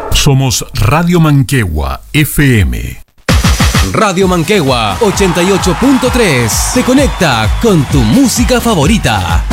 Somos Radio Manquehua FM. Radio Manquehua 88.3 te conecta con tu música favorita.